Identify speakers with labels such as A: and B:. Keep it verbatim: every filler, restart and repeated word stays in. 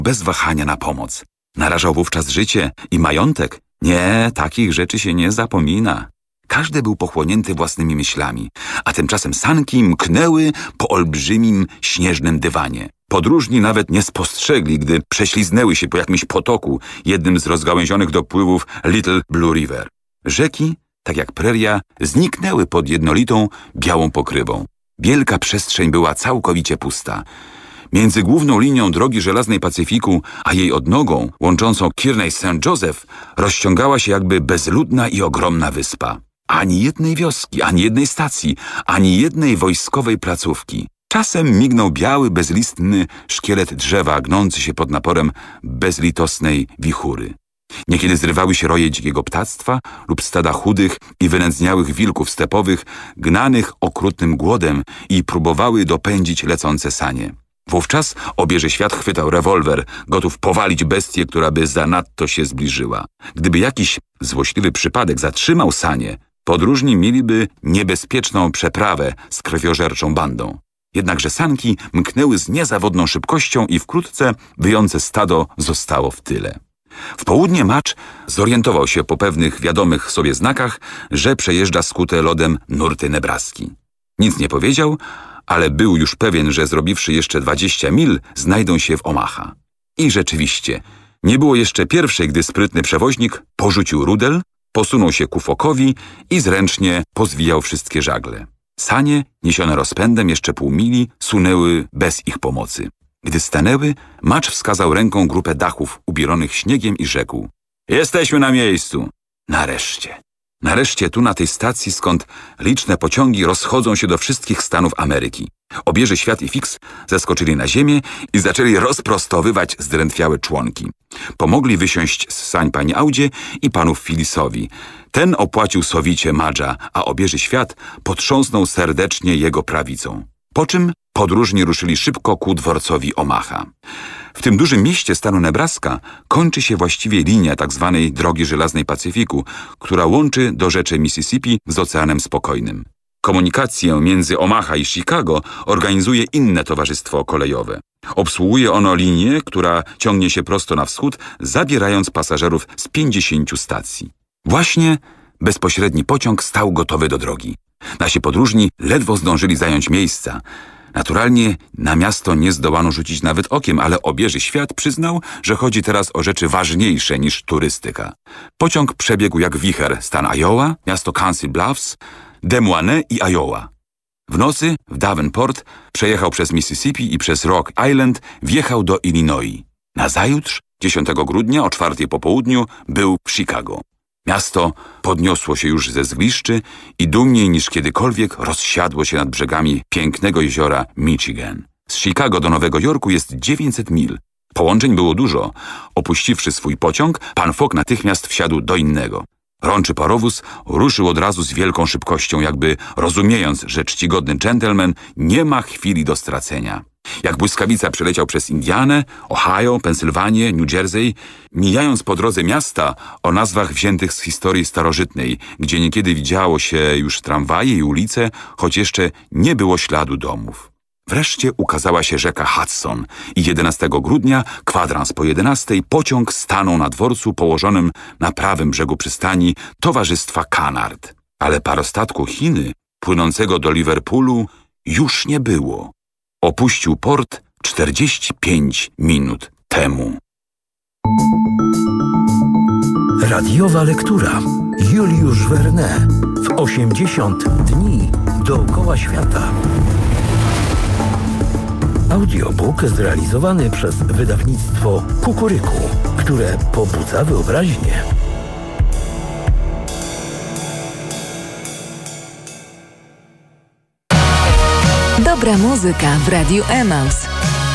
A: bez wahania na pomoc. Narażał wówczas życie i majątek. Nie, takich rzeczy się nie zapomina. Każdy był pochłonięty własnymi myślami, a tymczasem sanki mknęły po olbrzymim, śnieżnym dywanie. Podróżni nawet nie spostrzegli, gdy prześliznęły się po jakimś potoku, jednym z rozgałęzionych dopływów Little Blue River. Rzeki, tak jak preria, zniknęły pod jednolitą, białą pokrywą. Wielka przestrzeń była całkowicie pusta. Między główną linią drogi żelaznej Pacyfiku, a jej odnogą, łączącą Kearney z Saint Joseph, rozciągała się jakby bezludna i ogromna wyspa. Ani jednej wioski, ani jednej stacji, ani jednej wojskowej placówki. Czasem mignął biały, bezlistny szkielet drzewa, gnący się pod naporem bezlitosnej wichury. Niekiedy zrywały się roje dzikiego ptactwa lub stada chudych i wynędzniałych wilków stepowych, gnanych okrutnym głodem i próbowały dopędzić lecące sanie. Wówczas obieży świat chwytał rewolwer, gotów powalić bestię, która by zanadto się zbliżyła. Gdyby jakiś złośliwy przypadek zatrzymał sanie, podróżni mieliby niebezpieczną przeprawę z krwiożerczą bandą. Jednakże sanki mknęły z niezawodną szybkością i wkrótce wyjące stado zostało w tyle. W południe Madge zorientował się po pewnych wiadomych sobie znakach, że przejeżdża skute lodem nurty Nebraski. Nic nie powiedział, ale był już pewien, że zrobiwszy jeszcze dwadzieścia mil, znajdą się w Omaha. I rzeczywiście, nie było jeszcze pierwszej, gdy sprytny przewoźnik porzucił rudel, posunął się ku fokowi i zręcznie pozwijał wszystkie żagle. Sanie, niesione rozpędem jeszcze pół mili, sunęły bez ich pomocy. Gdy stanęły, Madge wskazał ręką grupę dachów ubielonych śniegiem i rzekł: „Jesteśmy na miejscu!” Nareszcie. Nareszcie tu na tej stacji, skąd liczne pociągi rozchodzą się do wszystkich stanów Ameryki. Obieży Świat i Fix zeskoczyli na ziemię i zaczęli rozprostowywać zdrętwiałe członki. Pomogli wysiąść z sań pani Audzie i panu Phillisowi. Ten opłacił sowicie Madge'a, a Obieży Świat potrząsnął serdecznie jego prawicą. Po czym podróżni ruszyli szybko ku dworcowi Omaha. W tym dużym mieście stanu Nebraska kończy się właściwie linia tzw. drogi żelaznej Pacyfiku, która łączy do rzeczy Mississippi z Oceanem Spokojnym. Komunikację między Omaha i Chicago organizuje inne towarzystwo kolejowe. Obsługuje ono linię, która ciągnie się prosto na wschód, zabierając pasażerów z pięćdziesięciu stacji. Właśnie bezpośredni pociąg stał gotowy do drogi. Nasi podróżni ledwo zdążyli zająć miejsca. Naturalnie na miasto nie zdołano rzucić nawet okiem, ale Obieży Świat przyznał, że chodzi teraz o rzeczy ważniejsze niż turystyka. Pociąg przebiegł jak wicher stan Iowa, miasto Council Bluffs, Des Moines i Iowa. W nocy w Davenport przejechał przez Mississippi i przez Rock Island wjechał do Illinois. Nazajutrz, dziesiątego grudnia o czwartej po południu, był w Chicago. Miasto podniosło się już ze zgliszczy i dumniej niż kiedykolwiek rozsiadło się nad brzegami pięknego jeziora Michigan. Z Chicago do Nowego Jorku jest dziewięćset mil. Połączeń było dużo. Opuściwszy swój pociąg, pan Fogg natychmiast wsiadł do innego. Rączy parowóz ruszył od razu z wielką szybkością, jakby rozumiejąc, że czcigodny dżentelmen nie ma chwili do stracenia. Jak błyskawica przeleciał przez Indianę, Ohio, Pensylwanię, New Jersey, mijając po drodze miasta o nazwach wziętych z historii starożytnej, gdzie niekiedy widziało się już tramwaje i ulice, choć jeszcze nie było śladu domów. Wreszcie ukazała się rzeka Hudson i jedenastego grudnia, kwadrans po jedenastej, pociąg stanął na dworcu położonym na prawym brzegu przystani towarzystwa Cunard. Ale parostatku Chiny, płynącego do Liverpoolu, już nie było. Opuścił port czterdzieści pięć minut temu.
B: Radiowa lektura. Juliusz Verne w osiemdziesiąt dni dookoła świata. Audiobook zrealizowany przez wydawnictwo Kukuryku, które pobudza wyobraźnię.
C: Dobra muzyka w Radiu Emaus.